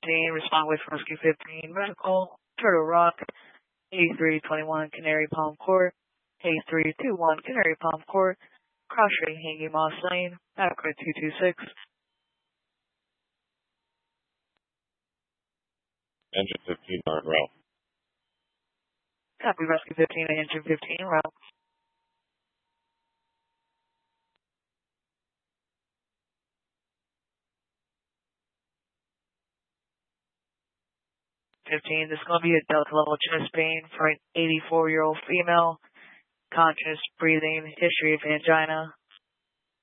15, respond with Rescue 15, Medical, Turtle Rock, A321 Canary Palm Court, A321 Canary Palm Court, Crossray Hanging Moss Lane, Aqua 226. Engine 15 are en route. Copy Rescue 15 and Engine 15 route. This is going to be a Delta level chest pain for an 84-year-old female, conscious, breathing, history of angina,